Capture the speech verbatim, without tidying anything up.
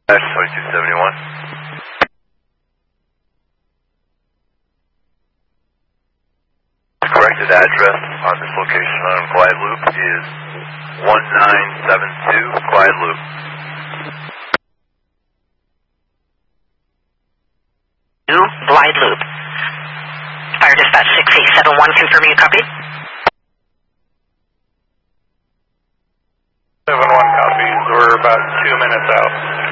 twenty-two seventy-one. The corrected address on this location on Glide Loop is one nine seven two Glide Loop. Glide Loop. Fire Dispatch six eight seven one, confirming you copy. seven one copies. We're about two minutes out.